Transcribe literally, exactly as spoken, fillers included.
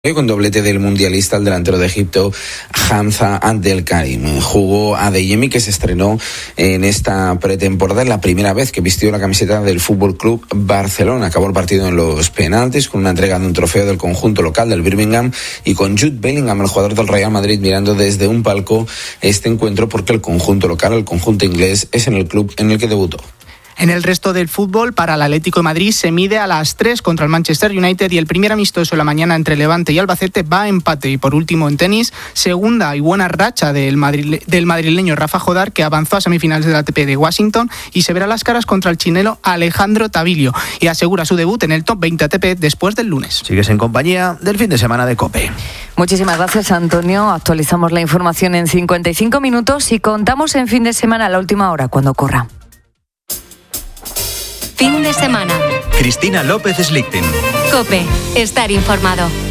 Con doblete del mundialista, el delantero de Egipto, Hamza Abdelkarim. Jugó Adeyemi, que se estrenó en esta pretemporada, la primera vez que vistió la camiseta del Fútbol Club Barcelona. Acabó el partido en los penaltis con una entrega de un trofeo del conjunto local del Birmingham y con Jude Bellingham, el jugador del Real Madrid, mirando desde un palco este encuentro, porque el conjunto local, el conjunto inglés, es en el club en el que debutó. En el resto del fútbol, para el Atlético de Madrid se mide a las tres contra el Manchester United y el primer amistoso de la mañana entre Levante y Albacete va a empate. Y por último, en tenis, segunda y buena racha del, madrile- del madrileño Rafa Jodar, que avanzó a semifinales del A T P de Washington y se verá las caras contra el chileno Alejandro Tavilio y asegura su debut en el top veinte A T P después del lunes. Sigues en compañía del fin de semana de COPE. Muchísimas gracias, Antonio. Actualizamos la información en cincuenta y cinco minutos y contamos en fin de semana a la última hora, cuando corra. Fin de semana. Cristina López Slichting. COPE. Estar informado.